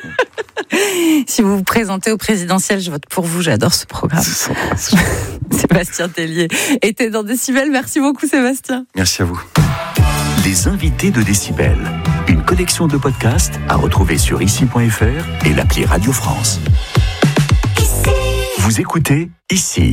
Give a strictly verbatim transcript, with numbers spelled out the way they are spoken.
Si vous vous présentez au présidentiel, je vote pour vous. J'adore ce programme. Sébastien Tellier était dans Décibel. Merci beaucoup, Sébastien. Merci à vous. Les invités de Décibel. Une collection de podcasts à retrouver sur ici point f r et l'appli Radio France. Ici. Vous écoutez Ici.